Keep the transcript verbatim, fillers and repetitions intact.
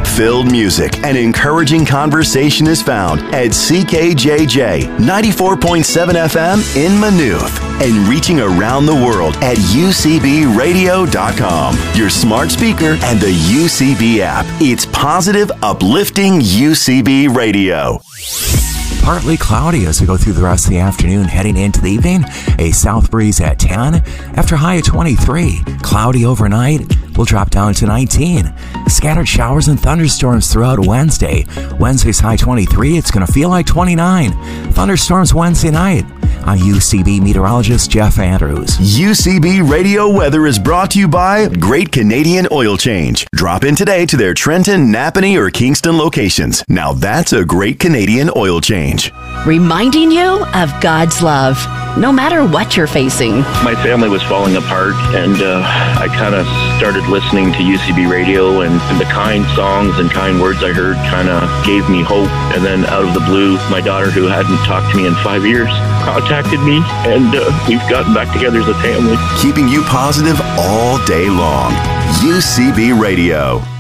Hope-filled music and encouraging conversation is found at C K J J ninety-four point seven F M in Maynooth and reaching around the world at U C B radio dot com, your smart speaker, and the U C B app. It's positive, uplifting U C B radio. Partly cloudy as we go through the rest of the afternoon, heading into the evening. A south breeze at ten. After high at twenty-three. Cloudy overnight. We'll drop down to nineteen. Scattered showers and thunderstorms throughout Wednesday. Wednesday's high twenty-three. It's going to feel like twenty-nine. Thunderstorms Wednesday night. I'm U C B meteorologist Jeff Andrews. U C B Radio Weather is brought to you by Great Canadian Oil Change. Drop in today to their Trenton, Napanee, or Kingston locations. Now that's a Great Canadian Oil Change. Reminding you of God's love, no matter what you're facing. My family was falling apart, and uh, I kind of started listening to U C B Radio, and, and the kind songs and kind words I heard kind of gave me hope. And then out of the blue, my daughter, who hadn't talked to me in five years, contacted me, and uh, we've gotten back together as a family. Keeping you positive all day long. U C B Radio.